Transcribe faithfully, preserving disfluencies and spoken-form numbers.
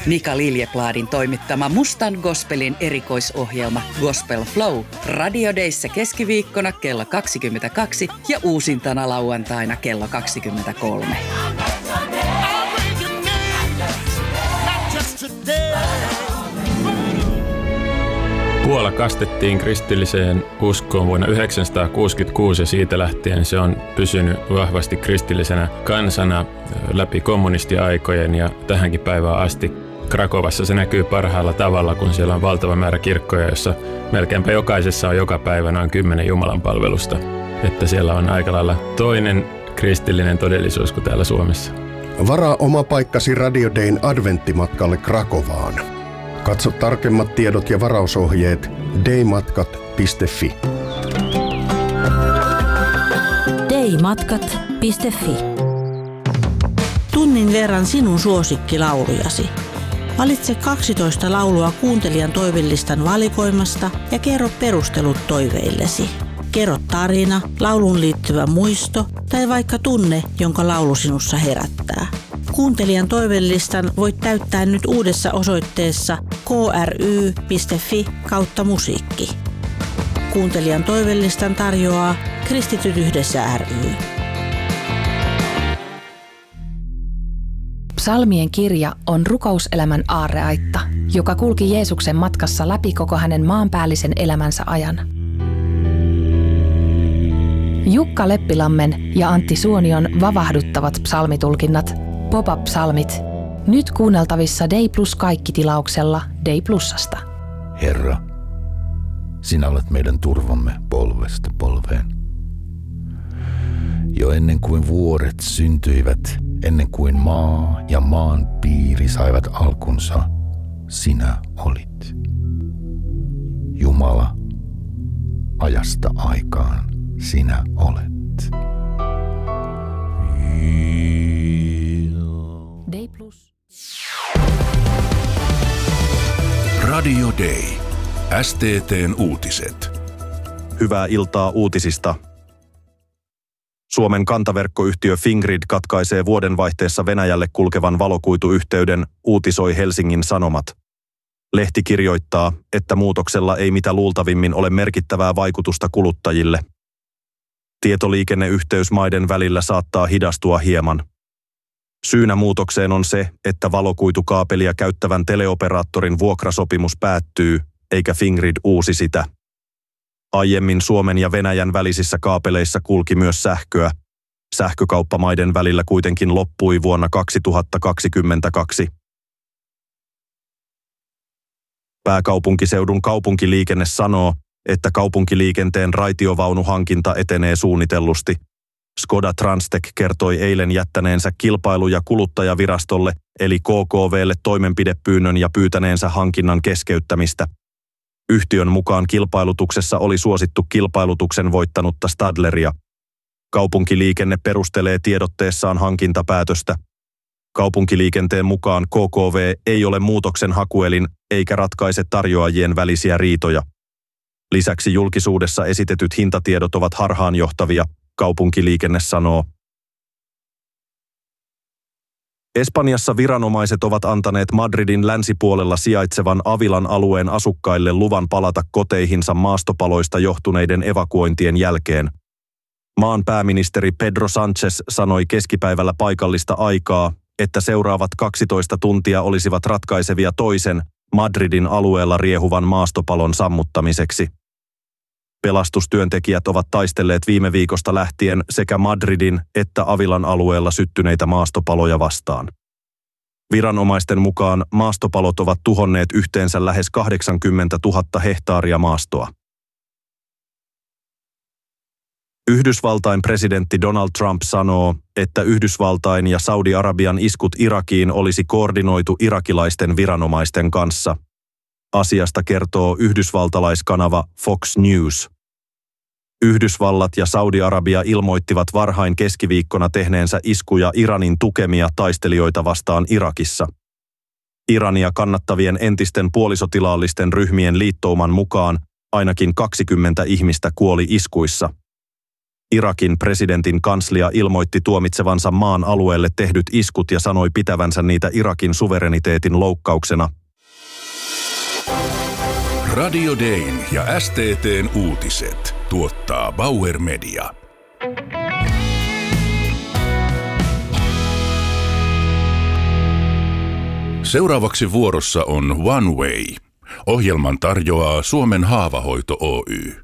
Mika Liljepladin toimittama Mustan Gospelin erikoisohjelma Gospel Flow Radio Dayssä keskiviikkona kello kaksikymmentäkaksi ja uusintana lauantaina kello kaksikymmentäkolme. Puola kastettiin kristilliseen uskoon vuonna yhdeksänsataakuusikymmentäkuusi ja siitä lähtien se on pysynyt vahvasti kristillisenä kansana läpi kommunistiaikojen ja tähänkin päivään asti. Krakovassa se näkyy parhaalla tavalla, kun siellä on valtava määrä kirkkoja, jossa melkeinpä jokaisessa on joka päivä noin kymmenen jumalanpalvelusta. Että siellä on aika lailla toinen kristillinen todellisuus kuin täällä Suomessa. Varaa oma paikkasi Radio Dayn adventtimatkalle Krakovaan. Katso tarkemmat tiedot ja varausohjeet daymatkat piste fi. daymatkat piste fi. Tunnin verran sinun suosikkilaulujasi. Valitse kaksitoista laulua kuuntelijan toivelistan valikoimasta ja kerro perustelut toiveillesi. Kerro tarina, laulun liittyvä muisto tai vaikka tunne, jonka laulu sinussa herättää. Kuuntelijan toivelistan voit täyttää nyt uudessa osoitteessa k r y piste fi kautta musiikki. Kuuntelijan toivelistan tarjoaa Kristityt yhdessä ry. Psalmien kirja on rukouselämän aarreaitta, joka kulki Jeesuksen matkassa läpi koko hänen maanpäällisen elämänsä ajan. Jukka Leppilammen ja Antti Suonion vavahduttavat psalmitulkinnat Pop-up-psalmit. Nyt kuunneltavissa Day Plus kaikki-tilauksella Day Plusasta. Herra, sinä olet meidän turvamme polvesta polveen. Jo ennen kuin vuoret syntyivät, ennen kuin maa ja maan piiri saivat alkunsa, sinä olit. Jumala, ajasta aikaan sinä olet. Day Plus. Radio Day. S T T:n uutiset. Hyvää iltaa uutisista. Suomen kantaverkkoyhtiö Fingrid katkaisee vuodenvaihteessa Venäjälle kulkevan valokuituyhteyden, uutisoi Helsingin Sanomat. Lehti kirjoittaa, että muutoksella ei mitä luultavimmin ole merkittävää vaikutusta kuluttajille. Tietoliikenneyhteys maiden välillä saattaa hidastua hieman. Syynä muutokseen on se, että valokuitukaapelia käyttävän teleoperaattorin vuokrasopimus päättyy, eikä Fingrid uusi sitä. Aiemmin Suomen ja Venäjän välisissä kaapeleissa kulki myös sähköä. Sähkökauppamaiden välillä kuitenkin loppui vuonna kaksituhattakaksikymmentäkaksi. Pääkaupunkiseudun kaupunkiliikenne sanoo, että kaupunkiliikenteen raitiovaunuhankinta etenee suunnitellusti. Skoda Transtech kertoi eilen jättäneensä kilpailu- ja kuluttajavirastolle eli K K V:lle toimenpidepyynnön ja pyytäneensä hankinnan keskeyttämistä. Yhtiön mukaan kilpailutuksessa oli suosittu kilpailutuksen voittanutta Stadleria. Kaupunkiliikenne perustelee tiedotteessaan hankintapäätöstä. Kaupunkiliikenteen mukaan K K V ei ole muutoksen hakuelin eikä ratkaise tarjoajien välisiä riitoja. Lisäksi julkisuudessa esitetyt hintatiedot ovat harhaanjohtavia, kaupunkiliikenne sanoo. Espanjassa viranomaiset ovat antaneet Madridin länsipuolella sijaitsevan Avilan alueen asukkaille luvan palata koteihinsa maastopaloista johtuneiden evakuointien jälkeen. Maan pääministeri Pedro Sánchez sanoi keskipäivällä paikallista aikaa, että seuraavat kaksitoista tuntia olisivat ratkaisevia toisen, Madridin alueella riehuvan maastopalon sammuttamiseksi. Pelastustyöntekijät ovat taistelleet viime viikosta lähtien sekä Madridin että Avilan alueella syttyneitä maastopaloja vastaan. Viranomaisten mukaan maastopalot ovat tuhonneet yhteensä lähes kahdeksankymmentätuhatta hehtaaria maastoa. Yhdysvaltain presidentti Donald Trump sanoo, että Yhdysvaltain ja Saudi-Arabian iskut Irakiin olisi koordinoitu irakilaisten viranomaisten kanssa. Asiasta kertoo yhdysvaltalaiskanava Fox News. Yhdysvallat ja Saudi-Arabia ilmoittivat varhain keskiviikkona tehneensä iskuja Iranin tukemia taistelijoita vastaan Irakissa. Irania kannattavien entisten puolisotilaallisten ryhmien liittouman mukaan ainakin kaksikymmentä ihmistä kuoli iskuissa. Irakin presidentin kanslia ilmoitti tuomitsevansa maan alueelle tehdyt iskut ja sanoi pitävänsä niitä Irakin suvereniteetin loukkauksena. Radio Dayn ja S T T:n uutiset tuottaa Bauer Media. Seuraavaksi vuorossa on One Way. Ohjelman tarjoaa Suomen Haavahoito Oy.